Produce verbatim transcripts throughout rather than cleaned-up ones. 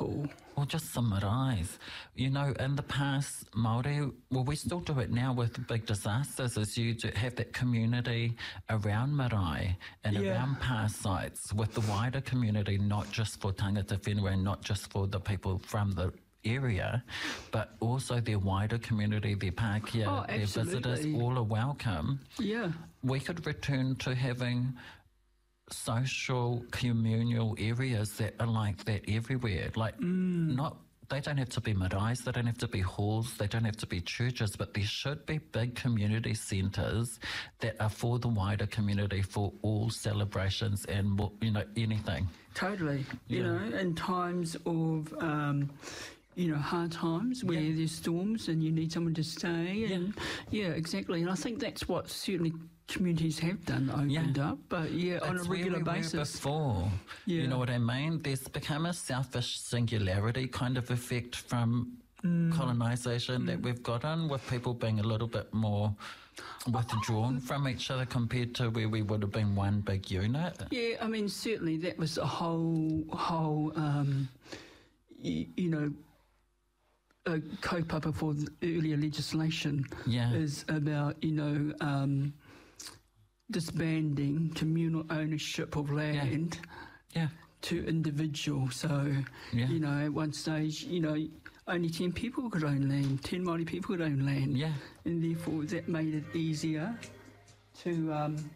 people. Or just some maraes. You know, in the past, Māori, well, we still do it now with big disasters, is you do have that community around marae and Yeah. around past sites with the wider community, not just for tangata whenua and not just for the people from the area, but also their wider community, their Pākehā, Oh, their visitors, absolutely. all are welcome. Yeah. We could return to having social communal areas that are like that everywhere. Like not they don't have to be maraes, they don't have to be halls, they don't have to be churches, but there should be big community centres that are for the wider community for all celebrations and mo- you know anything. Totally. You Yeah. know, in times of, um, you know, hard times where Yeah. there's storms and you need someone to stay. And yeah. exactly. And I think that's what certainly communities have done, opened Yeah. up. But yeah, on a It's where regular we were basis. before. Yeah. You know what I mean? There's become a selfish singularity kind of effect from Mm. colonisation that we've gotten, with people being a little bit more withdrawn from each other compared to where we would have been one big unit. Yeah, I mean, certainly that was a whole, whole, um, you, you know, a kaupapa for the earlier legislation Yeah. is about, you know, um, disbanding communal ownership of land Yeah. to individuals. So, Yeah. you know, at one stage, you know, only ten people could own land, ten Māori people could own land. Yeah. And therefore that made it easier to, um,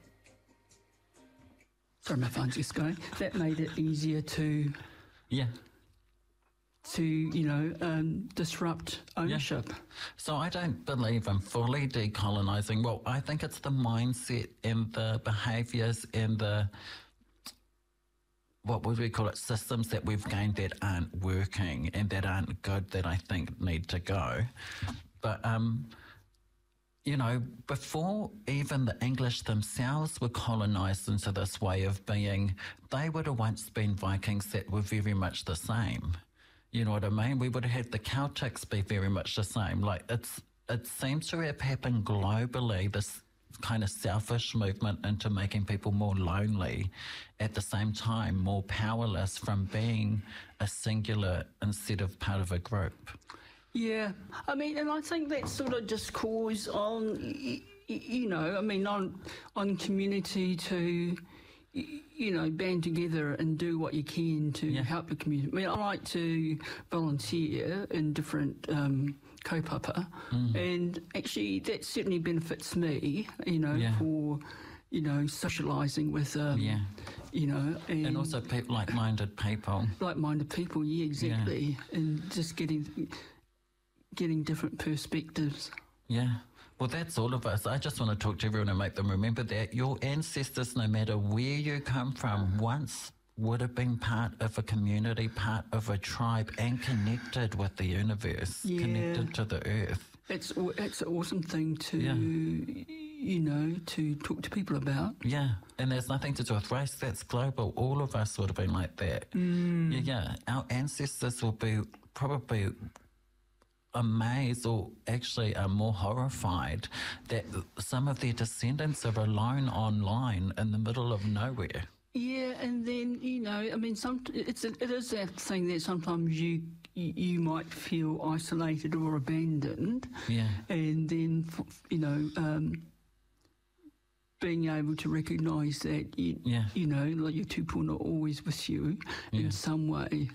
sorry, my phone's just going. That made it easier to, Yeah. to you know, um, disrupt ownership. So I don't believe in fully decolonising. Well, I think it's the mindset and the behaviours and the, what would we call it, systems that we've gained that aren't working and that aren't good that I think need to go. But, um, you know, before even the English themselves were colonised into this way of being, they would have once been Vikings that were very much the same. You know what I mean? We would have had the Celtics be very much the same. Like, it's it seems to have happened globally, this kind of selfish movement into making people more lonely, at the same time more powerless from being a singular instead of part of a group. Yeah, I mean, and I think that sort of discourse on, y- y- you know, I mean, on on community to, y- you know, band together and do what you can to Yeah. help the community. I mean, I like to volunteer in different um, kaupapa, and actually that certainly benefits me, you know, Yeah. for, you know, socialising with, um, Yeah. you know, and, And also people, like-minded people. like-minded people. Yeah, exactly, and just getting getting different perspectives. Yeah. Well, that's all of us. I just want to talk to everyone and make them remember that your ancestors, no matter where you come from, once would have been part of a community, part of a tribe, and connected with the universe, Yeah. connected to the earth. It's aw- it's an awesome thing to, Yeah. you know, to talk to people about. Yeah, and there's nothing to do with race. That's global. All of us would have been like that. Mm. Yeah, yeah. Our ancestors will be probably amazed, or actually are more horrified, that some of their descendants are alone online in the middle of nowhere. Yeah, and then you know, I mean, some it's a, it is that thing that sometimes you you, you might feel isolated or abandoned. Yeah. And then f- you know, um, being able to recognise that you Yeah. you know, like your tupuna are always with you Yeah. in some way.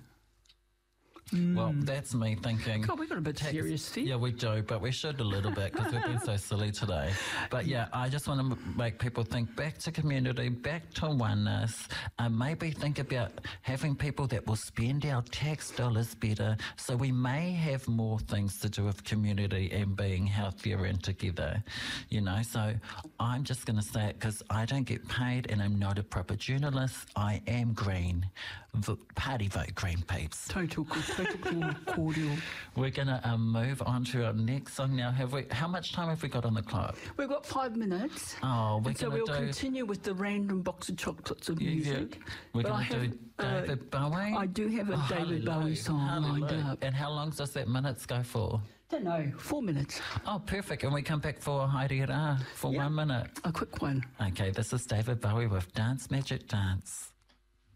Well, that's me thinking. God, we got a bit serious there. Yeah, we do, but we should a little bit because we've been so silly today. But yeah, I just want to make people think back to community, back to oneness, and maybe think about having people that will spend our tax dollars better, so we may have more things to do with community and being healthier and together, you know. So I'm just going to say it because I don't get paid and I'm not a proper journalist. I am green. V- party vote green, peeps. Total, total cordial. We're going to um, move on to our next song now. Have we? How much time have we got on the clock? We've got five minutes. Oh, we're And so going we'll to do... continue with the random box of chocolates of Yeah, yeah. music. We're But I going to have, do uh, David Bowie. I do have a Oh, David hello, Bowie song lined hello. up. And how long does that minutes go for? Don't know, four minutes. Oh, perfect. And we come back for Haere Rā for Yeah. one minute. A quick one. Okay, this is David Bowie with Dance Magic Dance.